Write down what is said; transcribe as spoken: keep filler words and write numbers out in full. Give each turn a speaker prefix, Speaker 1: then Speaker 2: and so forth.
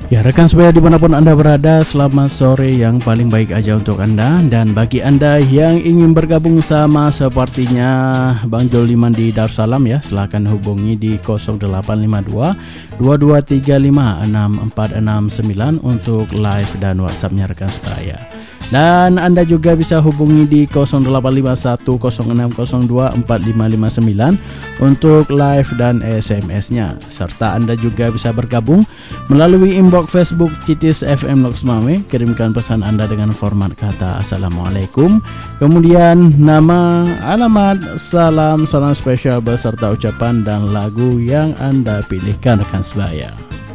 Speaker 1: Ya, rekan sebaya dimanapun Anda berada, selamat sore yang paling baik aja untuk Anda. Dan bagi Anda yang ingin bergabung sama sepertinya Bang Joliman di Darussalam ya, silakan hubungi di nol delapan lima dua dua dua tiga lima enam empat enam sembilan untuk live dan WhatsAppnya rekan sebaya. Dan Anda juga bisa hubungi di nol delapan lima satu nol enam nol dua empat lima lima sembilan untuk live dan S M S-nya. Serta Anda juga bisa bergabung melalui inbox Facebook Citis F M Loks Mame. Kirimkan pesan Anda dengan format kata Assalamualaikum, kemudian nama, alamat, salam, salam spesial beserta ucapan dan lagu yang Anda pilihkan rekan sebaya.